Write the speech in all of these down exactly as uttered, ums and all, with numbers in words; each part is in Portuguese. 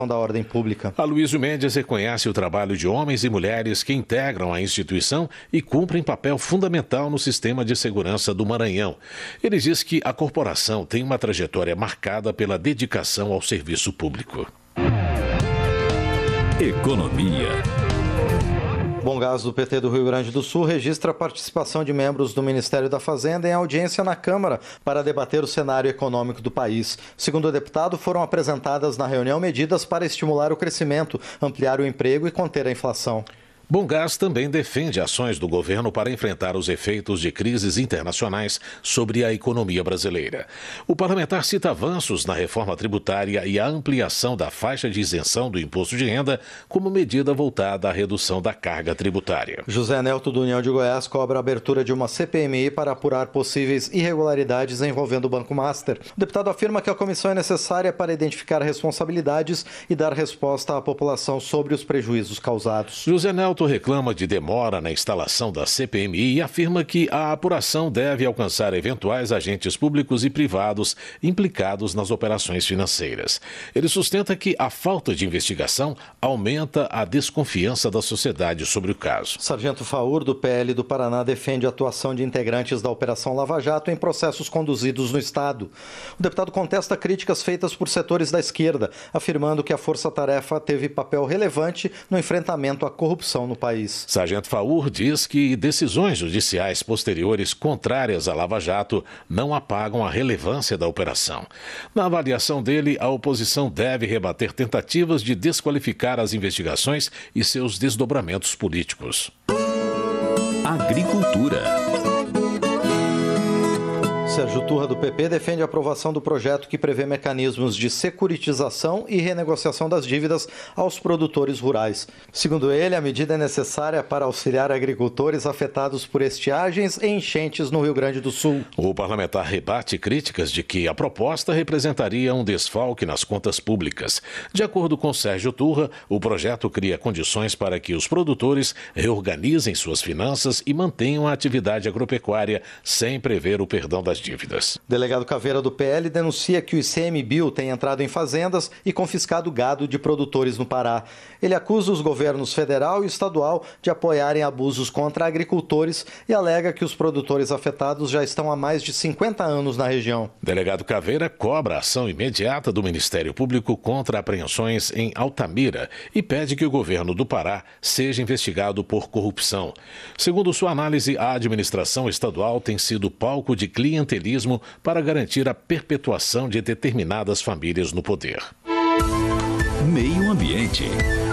da ordem pública. Aloysio Mendes reconhece o trabalho de homens e mulheres que integram a instituição e cumprem papel fundamental no sistema de segurança do Maranhão. Ele diz que a corporação tem uma trajetória marcada pela dedicação ao serviço público. Economia. Bom Gás do P T do Rio Grande do Sul registra a participação de membros do Ministério da Fazenda em audiência na Câmara para debater o cenário econômico do país. Segundo o deputado, foram apresentadas na reunião medidas para estimular o crescimento, ampliar o emprego e conter a inflação. Bom Gás também defende ações do governo para enfrentar os efeitos de crises internacionais sobre a economia brasileira. O parlamentar cita avanços na reforma tributária e a ampliação da faixa de isenção do imposto de renda como medida voltada à redução da carga tributária. José Nelto, do União de Goiás, cobra a abertura de uma C P M I para apurar possíveis irregularidades envolvendo o Banco Master. O deputado afirma que a comissão é necessária para identificar responsabilidades e dar resposta à população sobre os prejuízos causados. José Nelto reclama de demora na instalação da C P M I e afirma que a apuração deve alcançar eventuais agentes públicos e privados implicados nas operações financeiras. Ele sustenta que a falta de investigação aumenta a desconfiança da sociedade sobre o caso. Sargento Faur, do P L do Paraná, defende a atuação de integrantes da Operação Lava Jato em processos conduzidos no Estado. O deputado contesta críticas feitas por setores da esquerda, afirmando que a Força-Tarefa teve papel relevante no enfrentamento à corrupção no país. Sargento Faur diz que decisões judiciais posteriores contrárias à Lava Jato não apagam a relevância da operação. Na avaliação dele, a oposição deve rebater tentativas de desqualificar as investigações e seus desdobramentos políticos. Agricultura. Sérgio Turra, do P P, defende a aprovação do projeto que prevê mecanismos de securitização e renegociação das dívidas aos produtores rurais. Segundo ele, a medida é necessária para auxiliar agricultores afetados por estiagens e enchentes no Rio Grande do Sul. O parlamentar rebate críticas de que a proposta representaria um desfalque nas contas públicas. De acordo com Sérgio Turra, o projeto cria condições para que os produtores reorganizem suas finanças e mantenham a atividade agropecuária sem prever o perdão das dívidas. Delegado Caveira, do P L, denuncia que o ICMBio tem entrado em fazendas e confiscado gado de produtores no Pará. Ele acusa os governos federal e estadual de apoiarem abusos contra agricultores e alega que os produtores afetados já estão há mais de cinquenta anos na região. Delegado Caveira cobra a ação imediata do Ministério Público contra apreensões em Altamira e pede que o governo do Pará seja investigado por corrupção. Segundo sua análise, a administração estadual tem sido palco de clientelismo para garantir a perpetuação de determinadas famílias no poder. Meio Ambiente.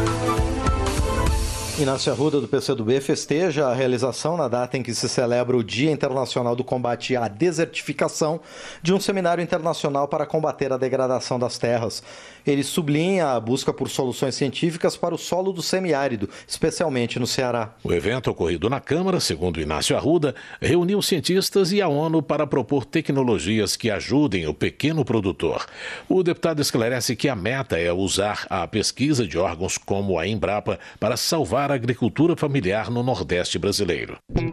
Inácio Arruda, do P C do B, festeja a realização, na data em que se celebra o Dia Internacional do Combate à Desertificação, de um seminário internacional para combater a degradação das terras. Ele sublinha a busca por soluções científicas para o solo do semiárido, especialmente no Ceará. O evento, ocorrido na Câmara, segundo Inácio Arruda, reuniu cientistas e a ONU para propor tecnologias que ajudem o pequeno produtor. O deputado esclarece que a meta é usar a pesquisa de órgãos como a Embrapa para salvar a agricultura familiar no Nordeste brasileiro.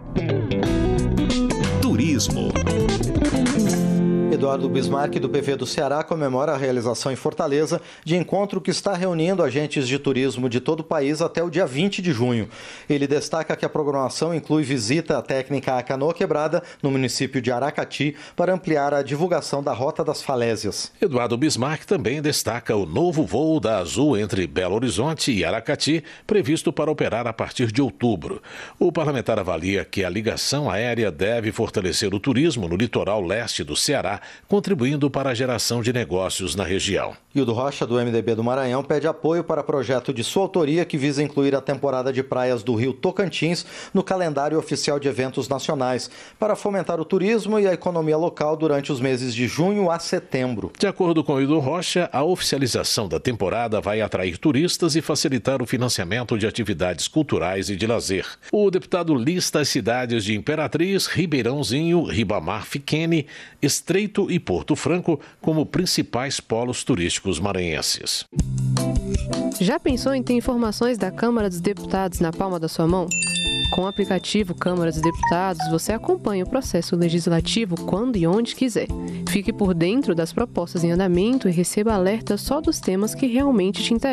Turismo. Eduardo Bismarck, do P V do Ceará, comemora a realização em Fortaleza de encontro que está reunindo agentes de turismo de todo o país até o dia vinte de junho. Ele destaca que a programação inclui visita técnica à Canoa Quebrada, no município de Aracati, para ampliar a divulgação da Rota das Falésias. Eduardo Bismarck também destaca o novo voo da Azul entre Belo Horizonte e Aracati, previsto para operar a partir de outubro. O parlamentar avalia que a ligação aérea deve fortalecer o turismo no litoral leste do Ceará, contribuindo para a geração de negócios na região. Hildo Rocha, do M D B do Maranhão, pede apoio para projeto de sua autoria que visa incluir a temporada de praias do Rio Tocantins no calendário oficial de eventos nacionais, para fomentar o turismo e a economia local durante os meses de junho a setembro. De acordo com Hildo Rocha, a oficialização da temporada vai atrair turistas e facilitar o financiamento de atividades culturais e de lazer. O deputado lista as cidades de Imperatriz, Ribeirãozinho, Ribamar Fiquene, Estreito e Porto Franco como principais polos turísticos maranhenses. Já pensou em ter informações da Câmara dos Deputados na palma da sua mão? Com o aplicativo Câmara dos Deputados, você acompanha o processo legislativo quando e onde quiser. Fique por dentro das propostas em andamento e receba alertas só dos temas que realmente te interessam.